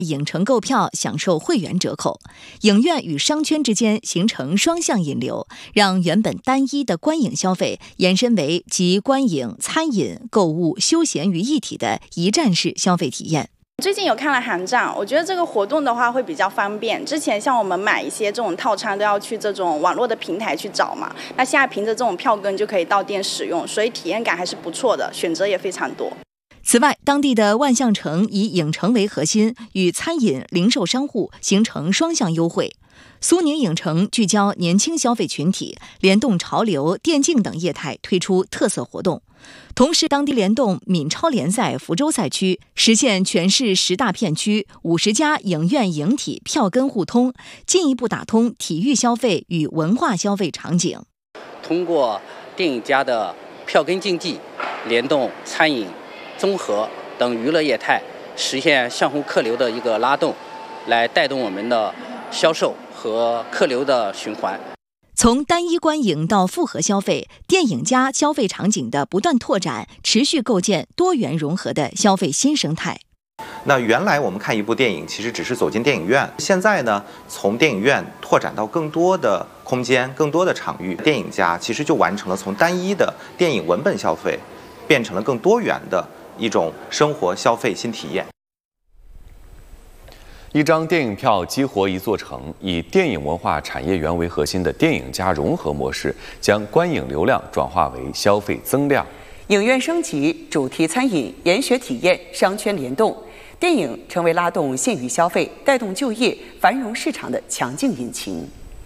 影城购票享受会员折扣，影院与商圈之间形成双向引流，让原本单一的观影消费延伸为集观影、餐饮、购物、休闲于一体的一站式消费体验。 最近有看了韩战，我觉得这个活动的话会比较方便。之前像我们买一些这种套餐都要去这种网络的平台去找嘛，那现在凭着这种票根就可以到店使用，所以体验感还是不错的，选择也非常多。 此外，当地的万象城以影城为核心，与餐饮、零售商户形成双向优惠。苏宁影城聚焦年轻消费群体，联动潮流、电竞等业态推出特色活动。同时，当地联动闽超联赛福州赛区，实现全市10大片区50家影院影体票根互通，进一步打通体育消费与文化消费场景。 通过电影家的票根经济，联动餐饮、综合等娱乐业态，实现相互客流的一个拉动，来带动我们的销售和客流的循环。 从单一观影到复合消费，电影加消费场景的不断拓展，持续构建多元融合的消费新生态。 那原来我们看一部电影其实只是走进电影院，现在呢，从电影院拓展到更多的空间、更多的场域，电影家其实就完成了从单一的电影文本消费，变成了更多元的一种生活消费新体验。 一张电影票激活一座城，以电影文化产业园为核心的电影加融合模式，将观影流量转化为消费增量。 影院升级，主题餐饮、研学体验、商圈联动，电影成为拉动县域消费、带动就业、繁荣市场的强劲引擎。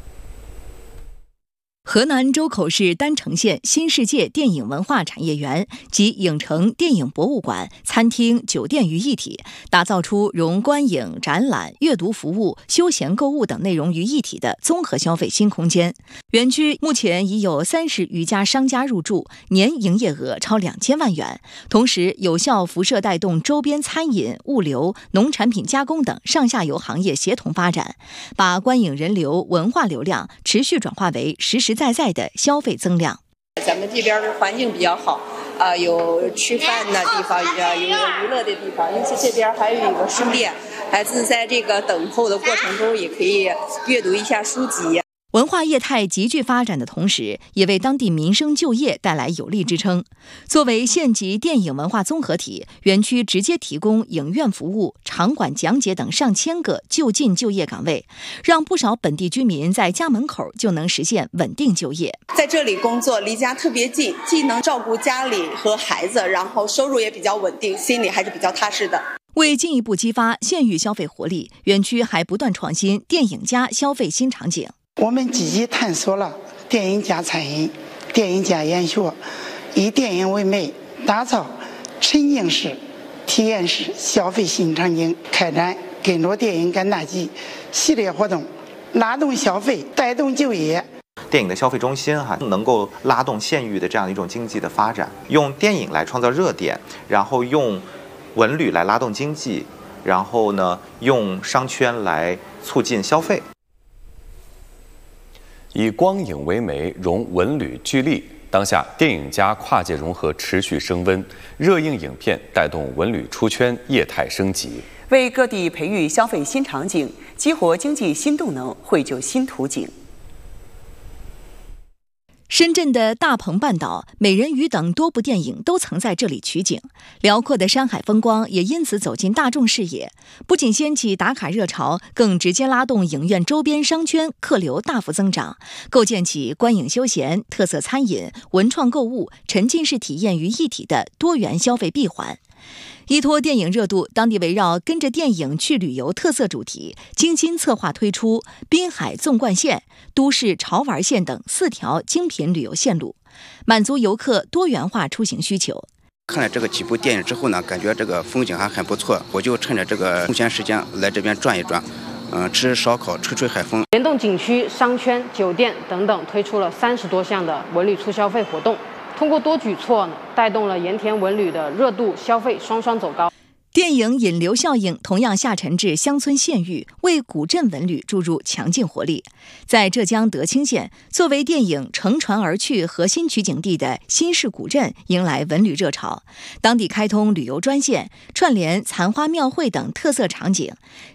河南周口市郸城县新世界电影文化产业园及影城电影博物馆、餐厅、酒店于一体，打造出融观影、展览、阅读服务、休闲购物等内容于一体的综合消费新空间。园区目前已有30余家商家入驻，年营业额超2000万元，同时有效辐射带动周边餐饮、物流、农产品加工等上下游行业协同发展，把观影人流、文化流量持续转化为实实在在的消费增量。 咱们这边的环境比较好，有吃饭的地方，有娱乐的地方，因此这边还有一个书店，孩子在这个等候的过程中也可以阅读一下书籍。 文化业态急剧发展的同时，也为当地民生就业带来有力支撑。作为县级电影文化综合体，园区直接提供影院服务、场馆讲解等上千个就近就业岗位，让不少本地居民在家门口就能实现稳定就业。 在这里工作，离家特别近，既能照顾家里和孩子，然后收入也比较稳定，心里还是比较踏实的。 为进一步激发县域消费活力，园区还不断创新电影加消费新场景。 我们积极探索了电影加餐饮、电影加研学，以电影为媒，打造沉浸式、体验式消费新场景，开展跟着电影赶大集系列活动，拉动消费，带动就业。 电影的消费中心能够拉动县域的这样一种经济的发展，用电影来创造热点，然后用文旅来拉动经济，然后呢，用商圈来促进消费。 以光影为媒，融文旅聚力。当下电影加跨界融合持续升温，热映影片带动文旅出圈，业态升级， 为各地培育消费新场景，激活经济新动能，绘就新图景。 深圳的大鹏半岛、美人鱼等多部电影都曾在这里取景，辽阔的山海风光也因此走进大众视野，不仅掀起打卡热潮，更直接拉动影院周边商圈客流大幅增长，构建起观影休闲、特色餐饮、文创购物、沉浸式体验于一体的多元消费闭环。依托电影热度，当地围绕跟着电影去旅游特色主题，精心策划推出滨海纵贯线、都市潮玩线等4条精品旅游线路，满足游客多元化出行需求。 看了这个几部电影之后呢，感觉这个风景还很不错，我就趁着这个空闲时间来这边转一转，吃烧烤、吹吹海风。 联动景区、商圈、酒店等等，推出了30多项的文旅促消费活动。通过多举措呢，带动了盐田文旅的热度消费双双走高。 电影引流效应同样下沉至乡村县域，为古镇文旅注入强劲活力。在浙江德清县，作为电影乘船而去核心取景地的新市古镇迎来文旅热潮，当地开通旅游专线，串联残花庙会等特色场景，